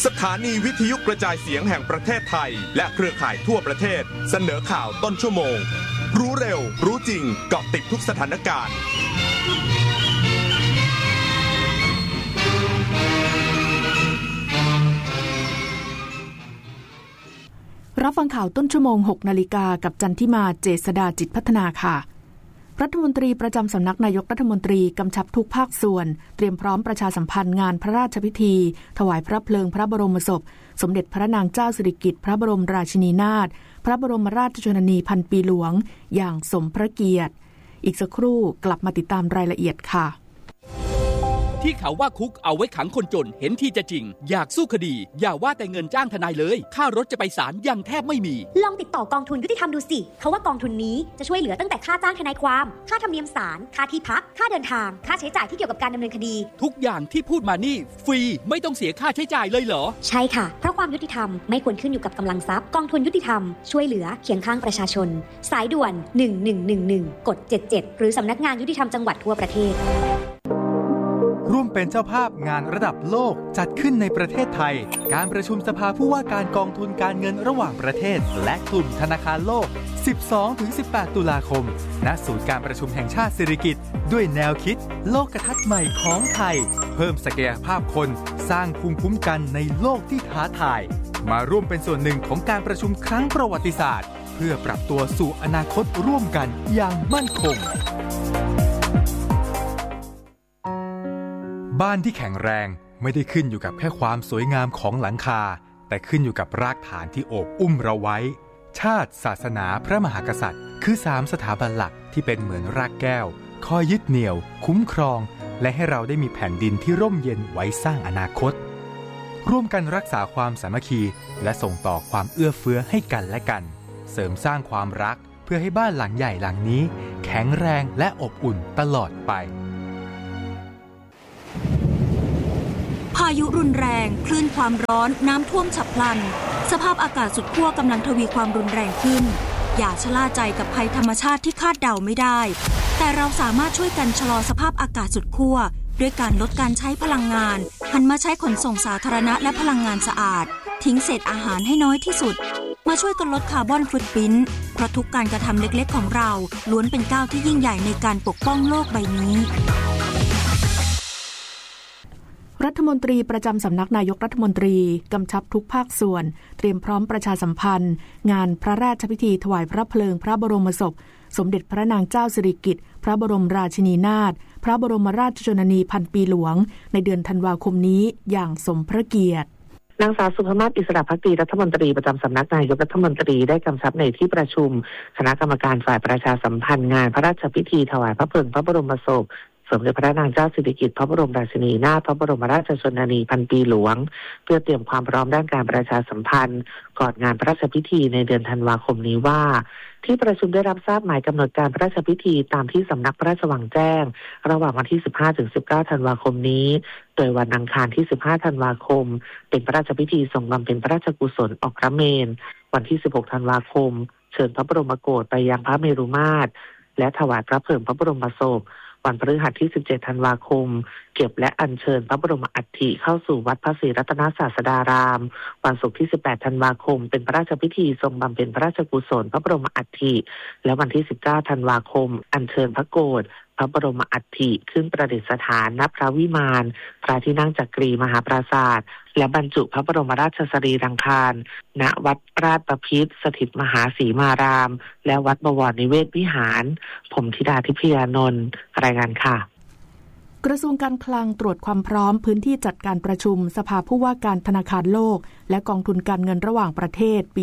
สถานีวิทยุกระจายเสียงแห่งประเทศไทยและเครือข่ายทั่วประเทศเสนอข่าวต้นชั่วโมงรู้เร็วรู้จริงเกาะติดทุกสถานการณ์รับฟังข่าวต้นชั่วโมง 6 นาฬิกากับจันทิมาเจษฎาจิตพัฒนาค่ะรัฐมนตรีประจำสำนักนายกรัฐมนตรีกำชับทุกภาคส่วนเตรียมพร้อมประชาสัมพันธ์งานพระราชพิธีถวายพระเพลิงพระบรมศพสมเด็จพระนางเจ้าสิริกิติ์พระบรมราชินีนาถพระบรมราชชนนีพันปีหลวงอย่างสมพระเกียรติอีกสักครู่กลับมาติดตามรายละเอียดค่ะที่เขาว่าคุกเอาไว้ขังคนจนเห็นที่จะจริงอยากสู้คดีอย่าว่าแต่เงินจ้างทนายเลยค่ารถจะไปศาลยังแทบไม่มีลองติดต่อกองทุนยุติธรรมดูสิเขาว่ากองทุนนี้จะช่วยเหลือตั้งแต่ค่าจ้างทนายความค่าธรรมเนียมศาลค่าที่พักค่าเดินทางค่าใช้จ่ายที่เกี่ยวกับการดำเนินคดีทุกอย่างที่พูดมานี่ฟรีไม่ต้องเสียค่าใช้จ่ายเลยเหรอใช่ค่ะเพราะความยุติธรรมไม่ควรขึ้นอยู่กับกำลังทรัพย์กองทุนยุติธรรมช่วยเหลือเคียงข้างประชาชนสายด่วน1111กด77หรือสำนักงานยุติธรรมจังหวัดทั่วประเทศร่วมเป็นเจ้าภาพงานระดับโลกจัดขึ้นในประเทศไทยการประชุมสภาผู้ว่าการกองทุนการเงินระหว่างประเทศและกลุ่มธนาคารโลก 12-18 ตุลาคมณศูนย์การประชุมแห่งชาติสิริกิติ์ด้วยแนวคิดโลกทัศน์ใหม่ของไทยเพิ่มศักยภาพคนสร้างภูมิคุ้มกันในโลกที่ท้าทายมาร่วมเป็นส่วนหนึ่งของการประชุมครั้งประวัติศาสตร์เพื่อปรับตัวสู่อนาคตร่วมกันอย่างมั่นคงบ้านที่แข็งแรงไม่ได้ขึ้นอยู่กับแค่ความสวยงามของหลังคาแต่ขึ้นอยู่กับรากฐานที่โอบอุ้มเราไว้ชาติศาสนาพระมหากษัตริย์คือ3สถาบันหลักที่เป็นเหมือนรากแก้วคอยยึดเหนี่ยวคุ้มครองและให้เราได้มีแผ่นดินที่ร่มเย็นไว้สร้างอนาคตร่วมกันรักษาความสามัคคีและส่งต่อความเอื้อเฟื้อให้กันและกันเสริมสร้างความรักเพื่อให้บ้านหลังใหญ่หลังนี้แข็งแรงและอบอุ่นตลอดไปพายุรุนแรงคลื่นความร้อนน้ำท่วมฉับพลันสภาพอากาศสุดขั้วกำลังทวีความรุนแรงขึ้นอย่าชะล่าใจกับภัยธรรมชาติที่คาดเดาไม่ได้แต่เราสามารถช่วยกันชะลอสภาพอากาศสุดขั้วด้วยการลดการใช้พลังงานหันมาใช้ขนส่งสาธารณะและพลังงานสะอาดทิ้งเศษอาหารให้น้อยที่สุดมาช่วยกันลดคาร์บอนฟุตพริ้นท์เพราะทุกการกระทำเล็กๆของเราล้วนเป็นก้าวที่ยิ่งใหญ่ในการปกป้องโลกใบนี้รัฐมนตรีประจำสำนักนายกรัฐมนตรีกำชับทุกภาคส่วนเตรียมพร้อมประชาสัมพันธ์งานพระราชพิธีถวายพระเพลิงพระบรมศพสมเด็จพระนางเจ้าสิริกิติ์พระบรมราชินีนาถพระบรมราชชนนีพันปีหลวงในเดือนธันวาคมนี้อย่างสมพระเกียรตินางสาวสุภมาศอิสระภักดีรัฐมนตรีประจำสำนักนายกรัฐมนตรีได้กำชับในที่ประชุมคณะกรรมการฝ่ายประชาสัมพันธ์งานพระราชพิธีถวายพระเพลิงพระบรมศพสมเด็จพระนางเจ้าสิริกิติ์พระบรมราชินีนาถพระบรมราชชนนีพันปีหลวงเพื่อเตรียมความพร้อมด้านการประชาสัมพันธ์ก่อนงานพระราชพิธีในเดือนธันวาคมนี้ว่าที่ประชุมได้รับทราบหมายกำหนดการพระราชพิธีตามที่สำนักพระราชวังแจ้งระหว่างวันที่ 15-19 ธันวาคมนี้โดยวันอังคารที่ 15 ธันวาคมเป็นพระราชพิธีทรงบำเพ็ญพระราชกุศลออกพระเมรุวันที่ 16 ธันวาคมเชิญพระบรมโกศไปยังพระเมรุมาตรและถวายพระเพลิงพระบรมศพวันพฤหัสที่ 17 ธันวาคมเก็บและอัญเชิญพระบรมอัฐิเข้าสู่วัดพระศรีรัตนศาสดารามวันศุกร์ที่ 18 ธันวาคมเป็นพระราชพิธีทรงบำเพ็ญพระราชกุศลพระบรมอัฐิและวันที่ 19 ธันวาคมอัญเชิญพระโกศพระบรมอัฐิขึ้นประดิษฐานณพระวิมานพระที่นั่งจักรีมหาปราสาทและบรรจุพระบรมราชสรีรังคารณวัดราชบพิตรสถิตมหาสีมารามและวัดบวรนิเวศวิหารผมธิดาทิพยานนท์รายงานค่ะกระทรวงการคลังตรวจความพร้อมพื้นที่จัดการประชุมสภาผู้ว่าการธนาคารโลกและกองทุนการเงินระหว่างประเทศปี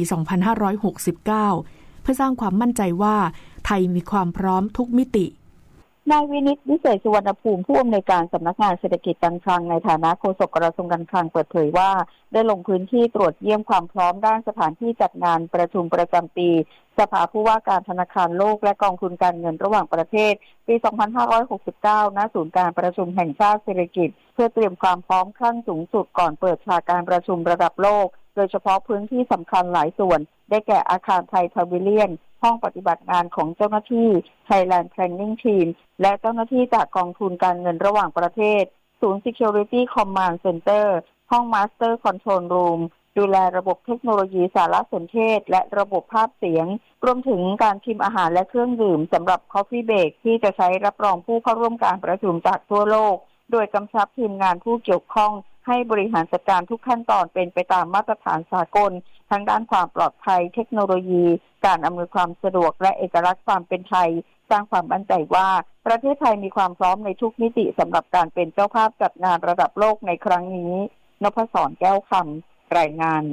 2569 เพื่อสร้างความมั่นใจว่าไทยมีความพร้อมทุกมิตินายวินิต วิเศษสุวรรณภูมิผู้อำนวยการสำนักงานเศรษฐกิจการคลังในฐานะโฆษกกระทรวงการคลังเปิดเผยว่าได้ลงพื้นที่ตรวจเยี่ยมความพร้อมด้านสถานที่จัดงานประชุมประจำปีสภาผู้ว่าการธนาคารโลกและกองทุนการเงินระหว่างประเทศปี 2569 ณ ศูนย์การประชุมแห่งชาติสิริกิติ์เพื่อเตรียมความพร้อมขั้นสูงสุดก่อนเปิดฉากการประชุมระดับโลกโดยเฉพาะพื้นที่สำคัญหลายส่วนได้แก่อาคารไทยพาวิเลียนห้องปฏิบัติงานของเจ้าหน้าที่ Thailand Planning Team และเจ้าหน้าที่จากกองทุนการเงินระหว่างประเทศศูนย์ Security Command Center ห้อง Master Control Room ดูแลระบบเทคโนโลยีสารสนเทศและระบบภาพเสียงรวมถึงการชิมอาหารและเครื่องดื่มสำหรับ Coffee Break ที่จะใช้รับรองผู้เข้าร่วมการประชุมจากทั่วโลกโดยกำชับทีมงานผู้เกี่ยวข้องให้บริหารจัดการทุกขั้นตอนเป็นไปตามมาตรฐานสากลทั้งด้านความปลอดภัยเทคโนโลยีการอำนวยความสะดวกและเอกลักษณ์ความเป็นไทยสร้างความมั่นใจว่าประเทศไทยมีความพร้อมในทุกมิติสำหรับการเป็นเจ้าภาพจัดงานระดับโลกในครั้งนี้นพศรแก้วคำรายงาน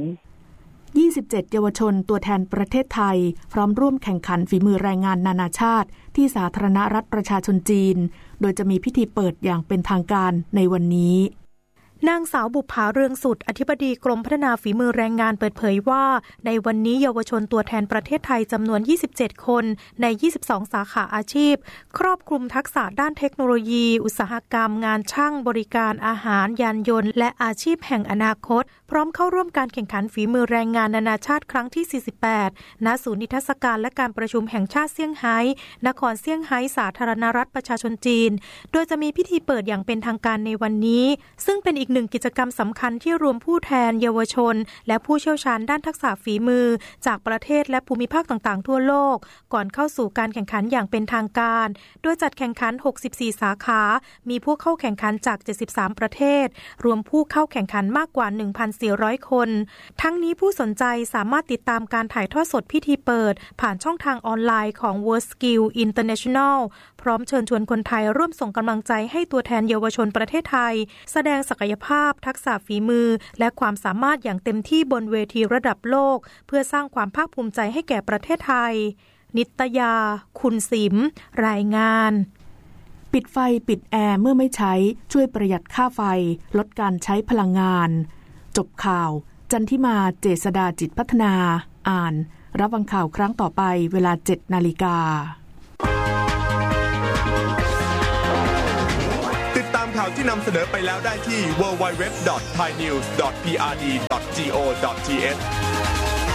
27 เยาวชนตัวแทนประเทศไทยพร้อมร่วมแข่งขันฝีมือแรงงานนานาชาติที่สาธารณรัฐประชาชนจีนโดยจะมีพิธีเปิดอย่างเป็นทางการในวันนี้นางสาวบุภาเรืองสุดอธิบดีกรมพัฒนาฝีมือแรงงานเปิดเผยว่าในวันนี้เยาวชนตัวแทนประเทศไทยจำนวน27คนใน22สาขาอาชีพครอบคลุมทักษะด้านเทคโนโลยีอุตสาหกรรมงานช่างบริการอาหารยานยนต์และอาชีพแห่งอนาคตพร้อมเข้าร่วมการแข่งขันฝีมือแรงงานนานาชาติครั้งที่48ณศูนย์นิทรรศการและการประชุมแห่งชาติเซี่ยงไฮ้นครเซี่ยงไฮ้สาธารณรัฐประชาชนจีนโดยจะมีพิธีเปิดอย่างเป็นทางการในวันนี้ซึ่งเป็นอีกหนึ่งกิจกรรมสำคัญที่รวมผู้แทนเยาวชนและผู้เชี่ยวชาญด้านทักษะฝีมือจากประเทศและภูมิภาคต่างๆทั่วโลกก่อนเข้าสู่การแข่งขันอย่างเป็นทางการโดยจัดแข่งขัน64สาขามีผู้เข้าแข่งขันจาก73ประเทศรวมผู้เข้าแข่งขันมากกว่า 1,400 คนทั้งนี้ผู้สนใจสามารถติดตามการถ่ายทอดสดพิธีเปิดผ่านช่องทางออนไลน์ของ WorldSkill International พร้อมเชิญชวนคนไทยร่วมส่งกำลังใจให้ตัวแทนเยาวชนประเทศไทยแสดงศักยภาพทักษะฝีมือและความสามารถอย่างเต็มที่บนเวทีระดับโลกเพื่อสร้างความภาคภูมิใจให้แก่ประเทศไทยนิตยาคุณสิมรายงานปิดไฟปิดแอร์เมื่อไม่ใช้ช่วยประหยัดค่าไฟลดการใช้พลังงานจบข่าวจันทิมาเจษฎาจิตพัฒนาอ่านรับฟังข่าวครั้งต่อไปเวลา 7:00 น. ติดตามข่าวที่นำเสนอไปแล้วได้ที่ www.thainews.prd.go.th